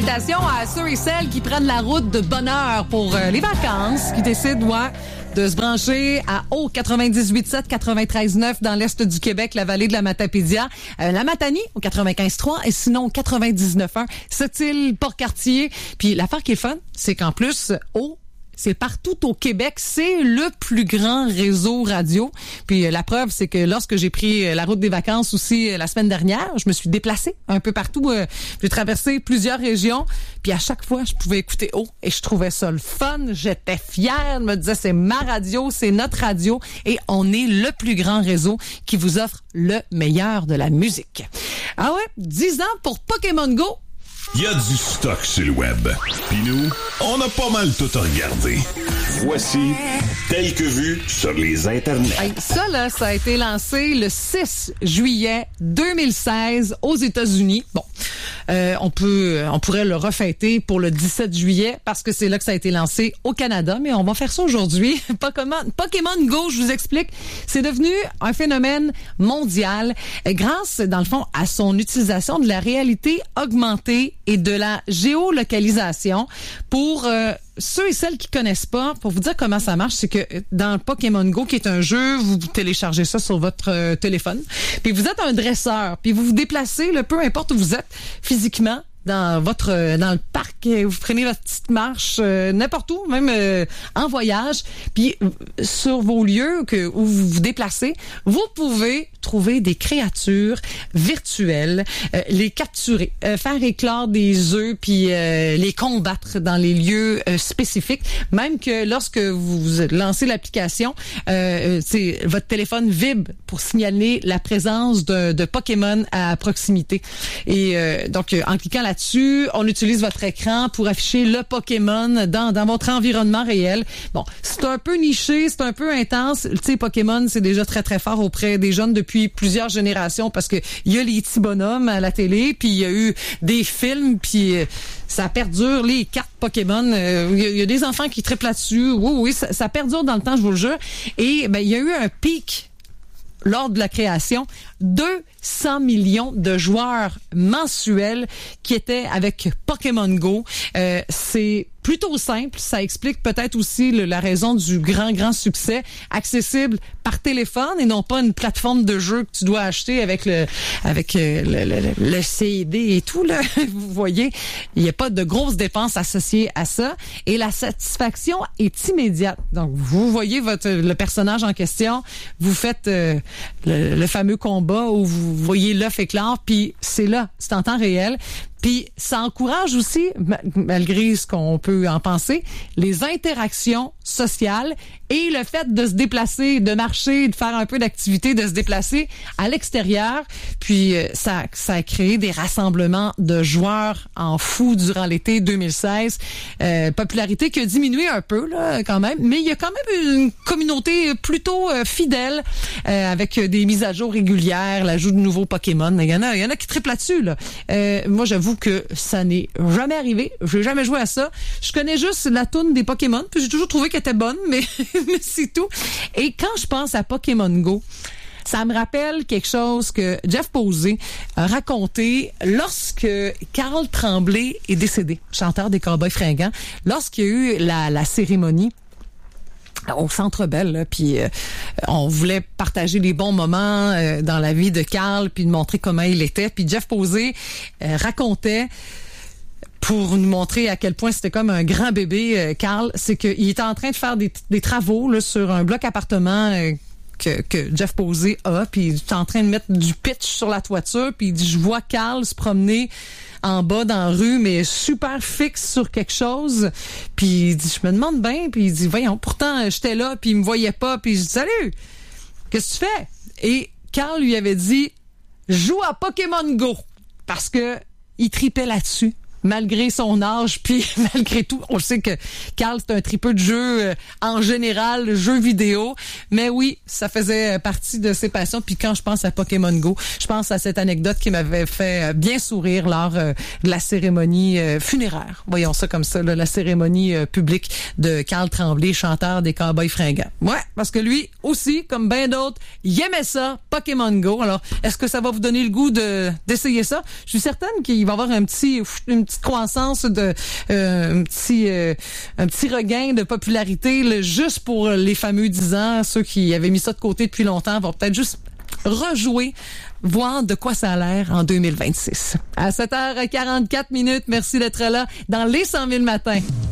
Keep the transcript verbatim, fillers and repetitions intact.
Salutations à ceux et celles qui prennent la route de bonne heure pour euh, les vacances, qui décident, ouais, de se brancher à haut quatre-vingt-dix-huit sept, quatre-vingt-treize neuf dans l'est du Québec, la vallée de la Matapédia, euh, la Matanie au quatre-vingt-quinze trois et sinon au quatre-vingt-dix-neuf un, Sept-Îles, Port-Cartier. Puis l'affaire qui est fun, c'est qu'en plus, au c'est partout au Québec, c'est le plus grand réseau radio. Puis euh, la preuve, c'est que lorsque j'ai pris euh, la route des vacances aussi euh, la semaine dernière, je me suis déplacée un peu partout. Euh, j'ai traversé plusieurs régions, puis à chaque fois, je pouvais écouter haut et je trouvais ça le fun. J'étais fière, je me disais c'est ma radio, c'est notre radio et on est le plus grand réseau qui vous offre le meilleur de la musique. Ah ouais, dix ans pour Pokémon Go. Il y a du stock sur le web. Puis nous, on a pas mal tout regardé. Voici Tel que vu sur les internets. Hey, ça, là, ça a été lancé le six juillet deux mille seize aux États-Unis. Bon, euh, on peut, on pourrait le refêter pour le dix-sept juillet parce que c'est là que ça a été lancé au Canada, mais on va faire ça aujourd'hui. Pokémon, Pokémon Go, je vous explique, c'est devenu un phénomène mondial grâce, dans le fond, à son utilisation de la réalité augmentée et de la géolocalisation. Pour euh, ceux et celles qui connaissent pas, pour vous dire comment ça marche, c'est que dans Pokémon Go, qui est un jeu, vous téléchargez ça sur votre euh, téléphone, puis vous êtes un dresseur, puis vous vous déplacez, le peu importe où vous êtes physiquement, dans votre dans le parc, vous prenez votre petite marche euh, n'importe où, même euh, en voyage, puis euh, sur vos lieux que où vous vous déplacez, vous pouvez trouver des créatures virtuelles, euh, les capturer, euh, faire éclore des œufs puis euh, les combattre dans les lieux euh, spécifiques, même que lorsque vous lancez l'application, euh, c'est votre téléphone vibre pour signaler la présence de, de Pokémon à proximité. Et euh, donc en cliquant là dessus, on utilise votre écran pour afficher le Pokémon dans, dans votre environnement réel. Bon, c'est un peu niché, c'est un peu intense. Tu sais, Pokémon, c'est déjà très, très fort auprès des jeunes depuis plusieurs générations parce que il y a les petits bonhommes à la télé, puis il y a eu des films, puis euh, ça perdure, les cartes Pokémon. Euh, il, y a, il y a des enfants qui triplent là-dessus. Oui, oui, ça, ça perdure dans le temps, je vous le jure. Et ben, il y a eu un pic lors de la création, deux cents millions de joueurs mensuels qui étaient avec Pokémon Go. Euh, c'est plutôt simple. Ça explique peut-être aussi le, la raison du grand, grand succès. Accessible par téléphone et non pas une plateforme de jeu que tu dois acheter avec le avec euh, le, le, le C D et tout, là. Vous voyez, il n'y a pas de grosses dépenses associées à ça. Et la satisfaction est immédiate. Donc, vous voyez votre le personnage en question, vous faites euh, le, le fameux combat où vous voyez l'œuf éclore, puis c'est là, c'est en temps réel. Puis ça encourage aussi, malgré ce qu'on peut en penser, les interactions sociales et le fait de se déplacer, de marcher, de faire un peu d'activité, de se déplacer à l'extérieur. Puis ça, ça a créé des rassemblements de joueurs en fou durant l'été deux mille seize. Euh, popularité qui a diminué un peu là quand même, mais il y a quand même une communauté plutôt euh, fidèle euh, avec des mises à jour régulières, l'ajout de nouveaux Pokémon. Il y en a, il y en a qui triplent là-dessus là. Euh, moi, j'avoue que ça n'est jamais arrivé. Je n'ai jamais joué à ça. Je connais juste la toune des Pokémon, puis j'ai toujours trouvé qu'elle était bonne, mais, mais c'est tout. Et quand je pense à Pokémon Go, ça me rappelle quelque chose que Jeff Posey a raconté lorsque Carl Tremblay est décédé, chanteur des Cowboys Fringants, lorsqu'il y a eu la, la cérémonie au Centre Bell, là, puis euh, on voulait partager les bons moments euh, dans la vie de Carl, puis de montrer comment il était. Puis Jeff Posey euh, racontait, pour nous montrer à quel point c'était comme un grand bébé, euh, Carl, c'est qu'il était en train de faire des, des travaux là, sur un bloc appartement euh, que, que Jeff Posey a, puis il est en train de mettre du pitch sur la toiture, puis il dit, je vois Carl se promener en bas dans la rue, mais super fixe sur quelque chose. Puis il dit, je me demande bien, puis il dit, voyons, pourtant j'étais là, puis il me voyait pas, puis je dis, salut, qu'est-ce que tu fais? Et Carl lui avait dit, joue à Pokémon Go, parce que il tripait là-dessus. Malgré son âge, puis malgré tout, on sait que Carl, c'est un tripeux de jeu euh, en général, jeux vidéo. Mais oui, ça faisait partie de ses passions. Puis quand je pense à Pokémon Go, je pense à cette anecdote qui m'avait fait bien sourire lors euh, de la cérémonie euh, funéraire. Voyons ça comme ça, là, la cérémonie euh, publique de Carl Tremblay, chanteur des Cowboys Fringants. Ouais, parce que lui aussi, comme bien d'autres, il aimait ça, Pokémon Go. Alors, est-ce que ça va vous donner le goût de d'essayer ça? Je suis certaine qu'il va y avoir un petit, une petite petite croissance de euh, un petit euh, un petit regain de popularité là, juste pour les fameux dix ans. Ceux qui avaient mis ça de côté depuis longtemps vont peut-être juste rejouer, voir de quoi ça a l'air en deux mille vingt-six. À sept heures quarante-quatre minutes, merci d'être là dans les cent mille matins.